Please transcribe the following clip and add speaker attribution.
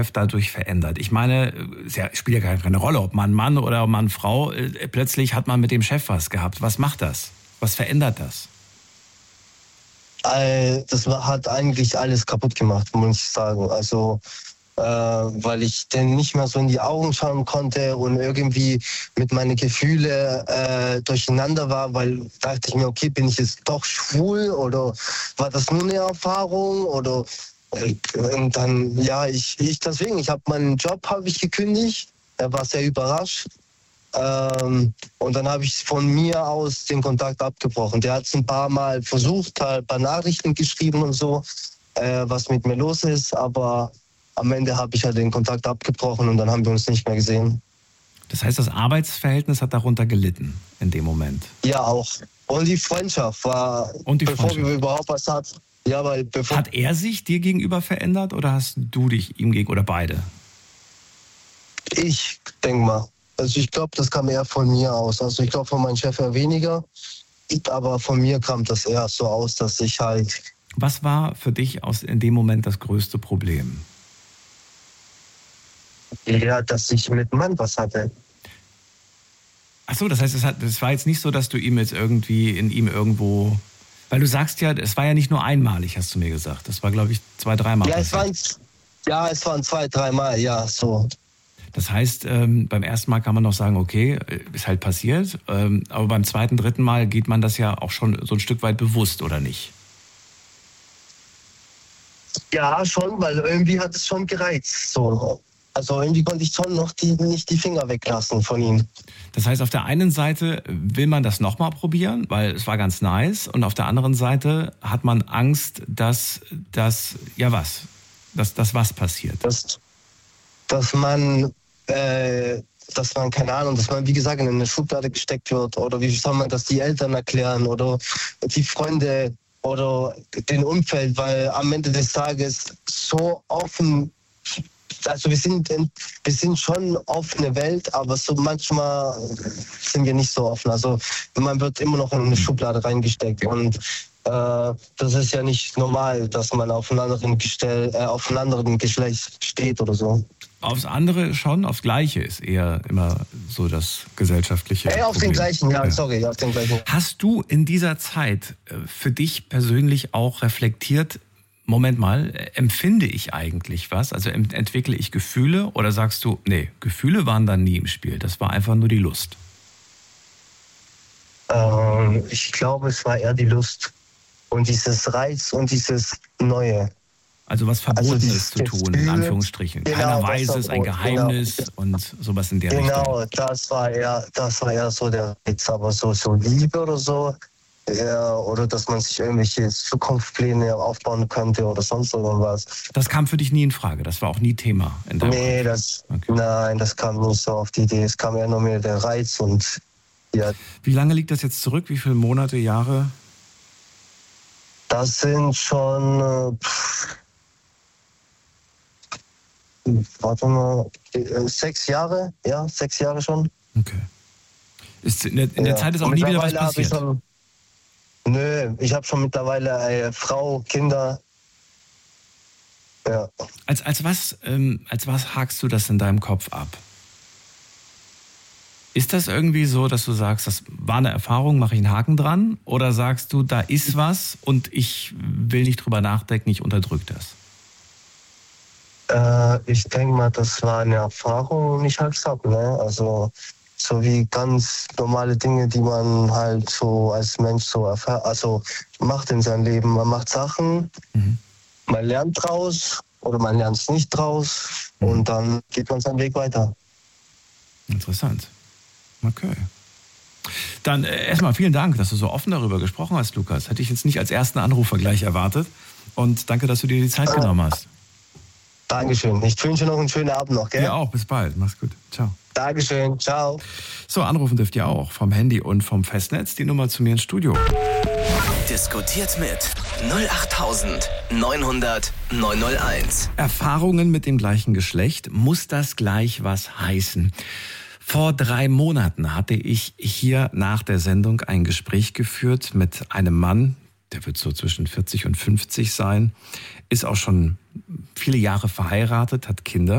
Speaker 1: dadurch verändert? Ich meine, es spielt ja keine Rolle, ob man Mann oder Mann Frau, plötzlich hat man mit dem Chef was gehabt. Was macht das? Was verändert das?
Speaker 2: Das hat eigentlich alles kaputt gemacht, muss ich sagen. Also, weil ich den nicht mehr so in die Augen schauen konnte und irgendwie mit meinen Gefühlen durcheinander war, weil dachte ich mir, okay, bin ich jetzt doch schwul oder war das nur eine Erfahrung oder und dann, ja, deswegen, ich habe meinen Job gekündigt, er war sehr überrascht. Und dann habe ich von mir aus den Kontakt abgebrochen. Der hat es ein paar Mal versucht, halt ein paar Nachrichten geschrieben und so, was mit mir los ist, aber am Ende habe ich halt den Kontakt abgebrochen und dann haben wir uns nicht mehr gesehen.
Speaker 1: Das heißt, das Arbeitsverhältnis hat darunter gelitten in dem Moment?
Speaker 2: Ja, auch. Und die Freundschaft war, bevor wir überhaupt was hatten. Ja, weil
Speaker 1: hat er sich dir gegenüber verändert oder hast du dich ihm gegenüber oder beide?
Speaker 2: Ich denke mal. Also ich glaube, das kam eher von mir aus. Also ich glaube, von meinem Chef eher weniger. Aber von mir kam das eher so aus, dass ich halt...
Speaker 1: Was war für dich in dem Moment das größte Problem?
Speaker 2: Ja, dass ich mit Mann was hatte.
Speaker 1: Ach so, das heißt, es war jetzt nicht so, dass du ihm jetzt irgendwie in ihm irgendwo... Weil du sagst ja, es war ja nicht nur einmalig, hast du mir gesagt. Das war, glaube ich, 2-3 Mal.
Speaker 2: Ja, es waren 2-3 Mal, ja, so.
Speaker 1: Das heißt, beim ersten Mal kann man noch sagen, okay, ist halt passiert. Aber beim zweiten, dritten Mal geht man das ja auch schon so ein Stück weit bewusst, oder nicht?
Speaker 2: Ja, schon, weil irgendwie hat es schon gereizt. So. Also irgendwie konnte ich schon noch nicht die Finger weglassen von ihm.
Speaker 1: Das heißt, auf der einen Seite will man das nochmal probieren, weil es war ganz nice. Und auf der anderen Seite hat man Angst, dass was passiert.
Speaker 2: Dass man, keine Ahnung, dass man, wie gesagt, in eine Schublade gesteckt wird. Oder wie soll man das die Eltern erklären oder die Freunde oder den Umfeld. Weil am Ende des Tages so offen... Also wir sind schon offene Welt, aber so manchmal sind wir nicht so offen. Also man wird immer noch in eine Schublade reingesteckt und das ist ja nicht normal, dass man auf einem anderen Geschlecht steht oder so.
Speaker 1: Aufs andere schon, aufs Gleiche ist eher immer so das gesellschaftliche Problem.
Speaker 2: Auf den gleichen, ja, sorry, auf den gleichen.
Speaker 1: Hast du in dieser Zeit für dich persönlich auch reflektiert, Moment mal, empfinde ich eigentlich was? Also entwickle ich Gefühle oder sagst du, nee, Gefühle waren dann nie im Spiel, das war einfach nur die Lust?
Speaker 2: Ich glaube, es war eher die Lust und dieses Reiz und dieses Neue.
Speaker 1: Also was Verbotenes zu tun, in Anführungsstrichen.
Speaker 2: Genau,
Speaker 1: keiner weiß es, ein Geheimnis und sowas in der Richtung.
Speaker 2: Genau, das war eher so der Reiz, aber so Liebe oder so. Ja, oder dass man sich irgendwelche Zukunftspläne aufbauen könnte oder sonst irgendwas.
Speaker 1: Das kam für dich nie in Frage? Das war auch nie Thema in deinem
Speaker 2: Kopf? Nein, das kam nicht so auf die Idee. Es kam eher nur mehr der Reiz und ja.
Speaker 1: Wie lange liegt das jetzt zurück? Wie viele Monate, Jahre?
Speaker 2: Das sind schon, warte mal, 6 Jahre. Ja, 6 Jahre schon.
Speaker 1: Okay. In der Zeit ist auch nie wieder was passiert?
Speaker 2: Nö, ich habe schon mittlerweile eine Frau, Kinder. Ja.
Speaker 1: Als was hakst du das in deinem Kopf ab? Ist das irgendwie so, dass du sagst, das war eine Erfahrung, mache ich einen Haken dran? Oder sagst du, da ist was und ich will nicht drüber nachdenken, ich unterdrücke
Speaker 2: das? Ich denke mal, das war eine Erfahrung und ich halte ab, ne? Also so wie ganz normale Dinge, die man halt so als Mensch so erfährt, also macht in seinem Leben. Man macht Sachen, man lernt draus oder man lernt es nicht draus und dann geht man seinen Weg weiter.
Speaker 1: Interessant. Okay. Dann erstmal vielen Dank, dass du so offen darüber gesprochen hast, Lukas. Hätte ich jetzt nicht als ersten Anrufer gleich erwartet. Und danke, dass du dir die Zeit genommen hast.
Speaker 2: Dankeschön. Ich wünsche noch einen schönen Abend noch, gell?
Speaker 1: Ja, auch. Bis bald. Mach's gut. Ciao.
Speaker 2: Dankeschön. Ciao.
Speaker 1: So, anrufen dürft ihr auch vom Handy und vom Festnetz. Die Nummer zu mir ins Studio.
Speaker 3: Diskutiert mit 08900 901.
Speaker 1: Erfahrungen mit dem gleichen Geschlecht. Muss das gleich was heißen? Vor 3 Monaten hatte ich hier nach der Sendung ein Gespräch geführt mit einem Mann, der wird so zwischen 40 und 50 sein, ist auch schon viele Jahre verheiratet, hat Kinder.